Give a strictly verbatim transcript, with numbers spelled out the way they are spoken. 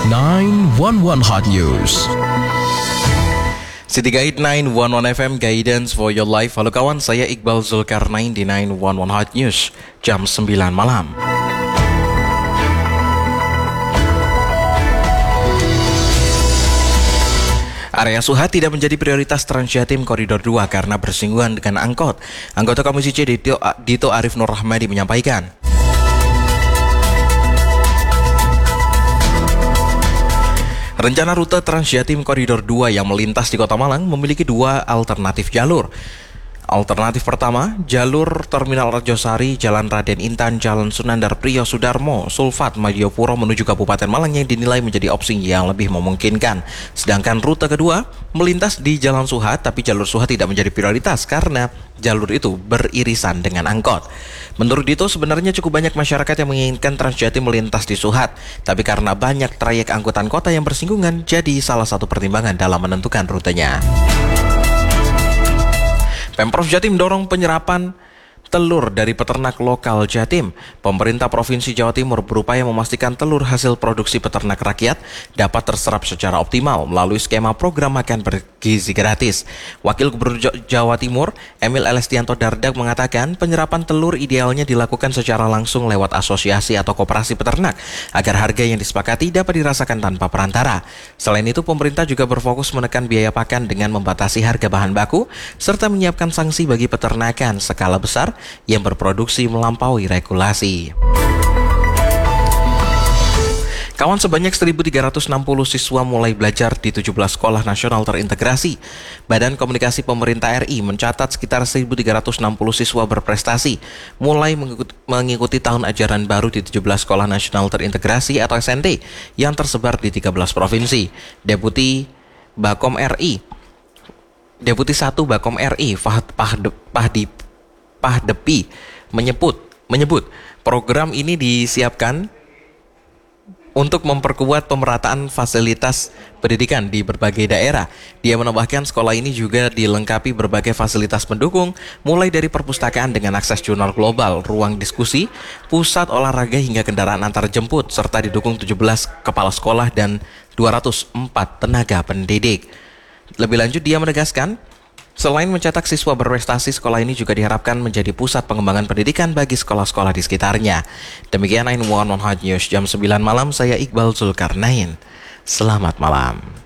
sembilan satu satu Hot News. City Guide sembilan satu satu F M, Guidance for Your Life. Halo kawan, saya Iqbal Zulkarnain di sembilan satu satu Hot News jam sembilan malam. Area Suhat tidak menjadi prioritas Transjatim Koridor dua karena bersinggungan dengan angkot. Anggota Komisi C Dito, Dito Arif Nur Rahmadi menyampaikan. Rencana rute Transjatim Koridor dua yang melintas di Kota Malang memiliki dua alternatif jalur. Alternatif pertama, jalur Terminal Rejosari, Jalan Raden Intan, Jalan Sunandar Priyo Sudarmo, Sulfat, Madiopuro menuju Kabupaten Malang yang dinilai menjadi opsi yang lebih memungkinkan. Sedangkan rute kedua, melintas di Jalan Suhat, tapi jalur Suhat tidak menjadi prioritas karena jalur itu beririsan dengan angkot. Menurut Dito, sebenarnya cukup banyak masyarakat yang menginginkan Transjatim melintas di Suhat, tapi karena banyak trayek angkutan kota yang bersinggungan, jadi salah satu pertimbangan dalam menentukan rutenya. Pemprov Jatim dorong penyerapan telur dari peternak lokal Jatim. Pemerintah Provinsi Jawa Timur berupaya memastikan telur hasil produksi peternak rakyat dapat terserap secara optimal melalui skema program makan bergizi gratis. Wakil Gubernur Jawa Timur, Emil Elestianto Dardak mengatakan penyerapan telur idealnya dilakukan secara langsung lewat asosiasi atau koperasi peternak agar harga yang disepakati dapat dirasakan tanpa perantara. Selain itu, pemerintah juga berfokus menekan biaya pakan dengan membatasi harga bahan baku serta menyiapkan sanksi bagi peternakan skala besar yang berproduksi melampaui regulasi. Kawan, sebanyak seribu tiga ratus enam puluh siswa mulai belajar di tujuh belas sekolah nasional terintegrasi. Badan Komunikasi Pemerintah R I mencatat sekitar seribu tiga ratus enam puluh siswa berprestasi mulai mengikuti, mengikuti tahun ajaran baru di tujuh belas sekolah nasional terintegrasi atau S N T yang tersebar di tiga belas provinsi. Deputi Bakom R I Deputi satu Bakom R I Fahd Pahd Pahdi Pahdepi menyebut menyebut program ini disiapkan untuk memperkuat pemerataan fasilitas pendidikan di berbagai daerah. Dia menambahkan sekolah ini juga dilengkapi berbagai fasilitas pendukung, mulai dari perpustakaan dengan akses jurnal global, ruang diskusi, pusat olahraga hingga kendaraan antar jemput, serta didukung tujuh belas kepala sekolah dan dua ratus empat tenaga pendidik. Lebih lanjut, dia menegaskan, selain mencetak siswa berprestasi, sekolah ini juga diharapkan menjadi pusat pengembangan pendidikan bagi sekolah-sekolah di sekitarnya. Demikian sembilan satu satu Hot News jam sembilan malam, saya Iqbal Zulkarnain. Selamat malam.